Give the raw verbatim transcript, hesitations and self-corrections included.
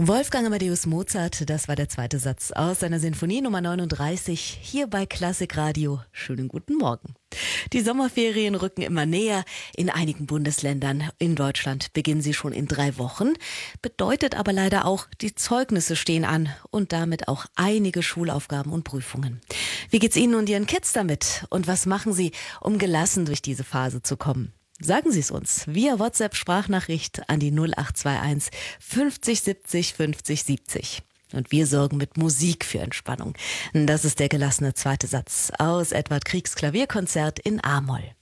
Wolfgang Amadeus Mozart, das war der zweite Satz aus seiner Sinfonie Nummer neununddreißig, hier bei Klassik Radio. Schönen guten Morgen. Die Sommerferien rücken immer näher. In einigen Bundesländern in Deutschland beginnen sie schon in drei Wochen. Bedeutet aber leider auch, die Zeugnisse stehen an und damit auch einige Schulaufgaben und Prüfungen. Wie geht's Ihnen und Ihren Kids damit? Und was machen Sie, um gelassen durch diese Phase zu kommen? Sagen Sie es uns via WhatsApp-Sprachnachricht an die null acht zwei eins fünfzig siebzig fünfzig siebzig. Und wir sorgen mit Musik für Entspannung. Das ist der gelassene zweite Satz aus Edvard Griegs Klavierkonzert in A-Moll.